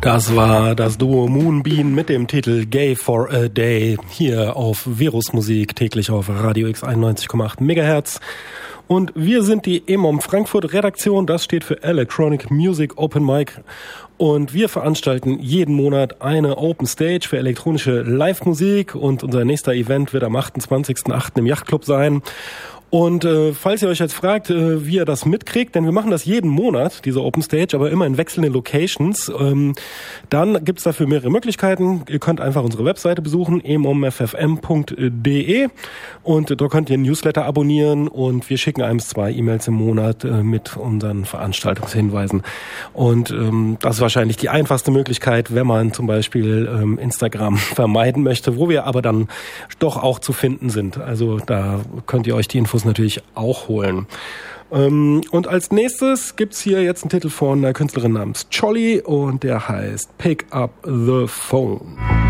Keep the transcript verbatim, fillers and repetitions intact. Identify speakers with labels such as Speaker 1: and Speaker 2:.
Speaker 1: Das war das Duo Moonbeam mit dem Titel Gay for a Day hier auf Virus Musik, täglich auf Radio X einundneunzig Komma acht Megahertz. Und wir sind die E M O M Frankfurt Redaktion, das steht für Electronic Music Open Mic. Und wir veranstalten jeden Monat eine Open Stage für elektronische Live-Musik. Und unser nächster Event wird am achtundzwanzigsten achten im Yachtclub sein. Und äh, falls ihr euch jetzt fragt, äh, wie ihr das mitkriegt, denn wir machen das jeden Monat, diese Open Stage, aber immer in wechselnden Locations, ähm, dann gibt's dafür mehrere Möglichkeiten. Ihr könnt einfach unsere Webseite besuchen, e m o m f f m punkt d e, und dort könnt ihr ein Newsletter abonnieren und wir schicken einem zwei E-Mails im Monat äh, mit unseren Veranstaltungshinweisen. Und ähm, das ist wahrscheinlich die einfachste Möglichkeit, wenn man zum Beispiel ähm, Instagram vermeiden möchte, wo wir aber dann doch auch zu finden sind. Also da könnt ihr euch die Infos natürlich auch holen. Und als nächstes gibt's hier jetzt einen Titel von einer Künstlerin namens Cholly und der heißt Pick Up the Phone.